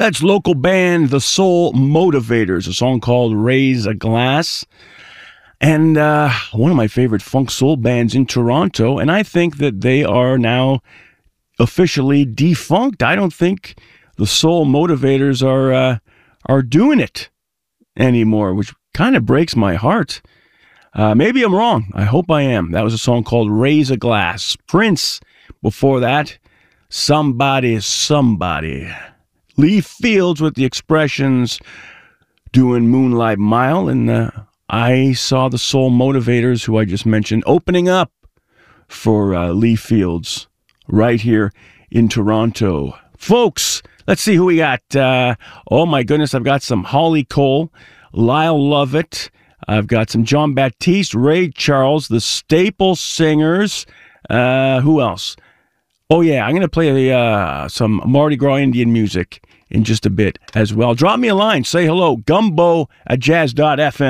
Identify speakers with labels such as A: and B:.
A: That's local band The Soul Motivators, a song called Raise a Glass. And one of my favorite funk soul bands in Toronto, and I think that they are now officially defunct. I don't think the Soul Motivators are doing it anymore, which kind of breaks my heart. Maybe I'm wrong. I hope I am. That was a song called Raise a Glass. Prince, before that, Somebody, Somebody. Lee Fields with the Expressions doing Moonlight Mile, and I saw the Soul Motivators, who I just mentioned, opening up for Lee Fields right here in Toronto. Folks, let's see who we got. Oh my goodness, I've got some Holly Cole, Lyle Lovett. I've got some John Baptiste, Ray Charles, the Staple Singers. Who else? Oh, yeah, I'm going to play some Mardi Gras Indian music in just a bit as well. Drop me a line. Say hello. Gumbo@jazz.fm.